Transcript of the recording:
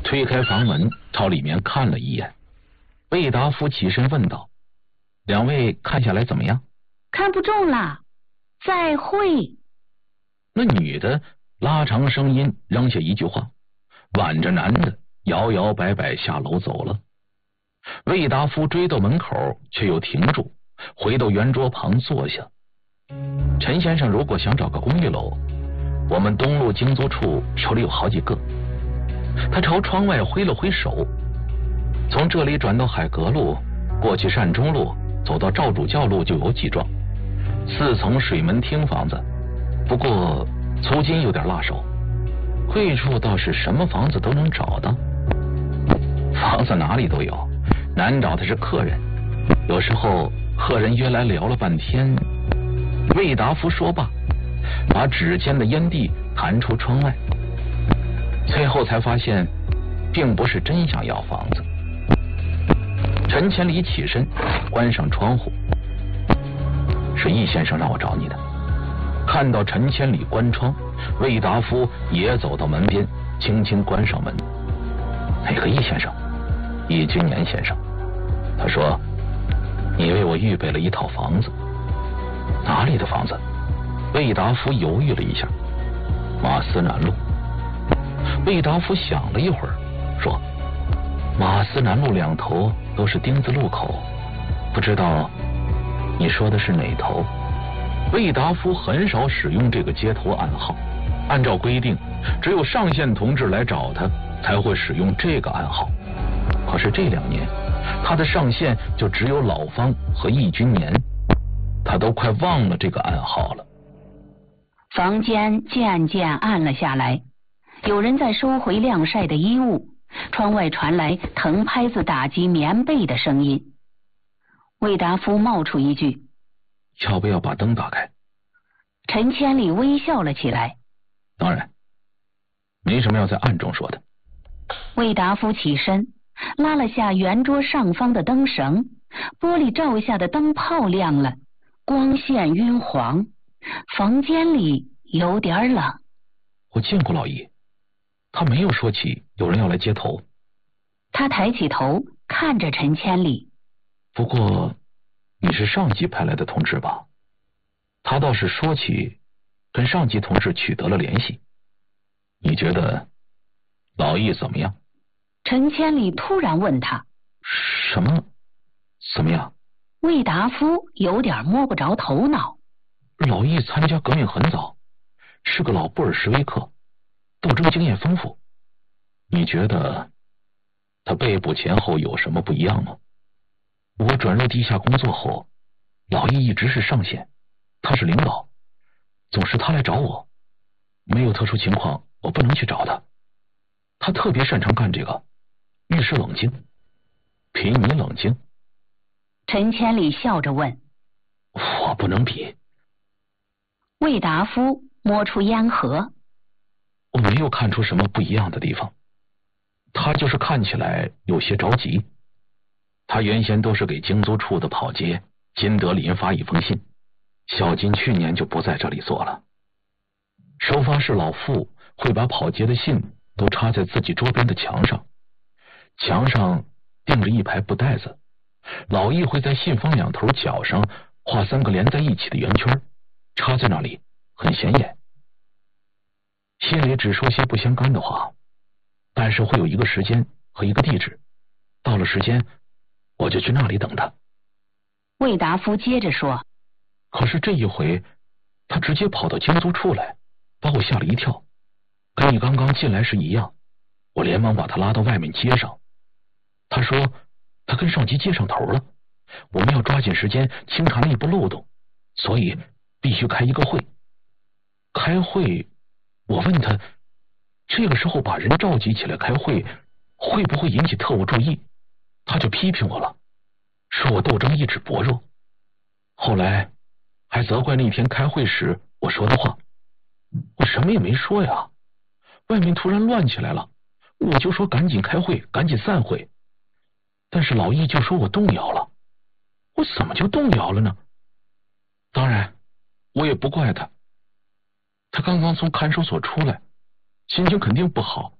推开房门，朝里面看了一眼。魏达夫起身问道：“两位看下来怎么样？”“ 看不中啦，再会。” 那女的拉长声音扔下一句话，挽着男的摇摇摆摆下楼走了。魏达夫追到门口，却又停住，回到圆桌旁坐下。“陈先生如果想找个公寓楼，我们东路经租处手里有好几个。”他朝窗外挥了挥手。“从这里转到海阁路，过去善中路，走到赵主教路就有几幢4层水门厅房子，不过租金有点辣手。贵处倒是什么房子都能找到。房子哪里都有，难找的是客人。有时候客人约来聊了半天。”魏达夫说罢，把指尖的烟蒂弹出窗外。最后才发现，并不是真想要房子。陈千里起身，关上窗户。“是易先生让我找你的。”看到陈千里关窗，魏达夫也走到门边，轻轻关上门。“哪个易先生？”“易君年先生。他说你为我预备了一套房子。”“哪里的房子？”魏达夫犹豫了一下。“马思南路。”魏达夫想了一会儿，说：“马思南路两头都是丁字路口，不知道你说的是哪头？”魏达夫很少使用这个街头暗号，按照规定，只有上线同志来找他才会使用这个暗号。可是这2年，他的上线就只有老方和易君年，他都快忘了这个暗号了。 房间渐渐暗了下来，有人在收回晾晒的衣物，窗外传来藤拍子打击棉被的声音。魏达夫冒出一句：“ 要不要把灯打开？” 陈千里微笑了起来：“ 当然，没什么要在暗中说的。” 魏达夫起身，拉了下圆桌上方的灯绳，玻璃罩下的灯泡亮了，光线晕黄，房间里有点冷。 “我见过老易，他没有说起有人要来接头。” 他抬起头看着陈千里：“ 不过你是上级派来的同志吧？他倒是说起跟上级同志取得了联系。你觉得老易怎么样？” 陈千里突然问他：“ 什么怎么样？” 魏达夫有点摸不着头脑。 “老易参加革命很早，是个老布尔什维克，斗争经验丰富。你觉得他被捕前后有什么不一样吗？我转入地下工作后，老易一直是上线，他是领导，总是他来找我，没有特殊情况我不能去找他。他特别擅长干这个，遇事冷静，比你冷静。” 陈千里笑着问：“ 我不能比。” 魏达夫摸出烟盒：“ 我没有看出什么不一样的地方，他就是看起来有些着急。他原先都是给经租处的跑街金德林发一封信，小金去年就不在这里做了。收发室老傅会把跑街的信都插在自己桌边的墙上，墙上钉着一排布袋子，老易会在信封两头角上画3个连在一起的圆圈，插在那里很显眼。信里只说些不相干的话，但是会有一个时间和一个地址，到了时间我就去那里等他。” 魏达夫接着说：“ 可是这一回他直接跑到经租处来，把我吓了一跳，跟你刚刚进来时一样。我连忙把他拉到外面街上，他说他跟上级接上头了，我们要抓紧时间清查内部漏洞，所以必须开一个会。开会，我问他这个时候把人召集起来开会会不会引起特务注意，他就批评我了，说我斗争意志薄弱，后来还责怪那天开会时我说的话。我什么也没说呀，外面突然乱起来了，我就说赶紧开会，赶紧散会。但是老易就说我动摇了，我怎么就动摇了呢？当然我也不怪他，他刚刚从看守所出来，心情肯定不好，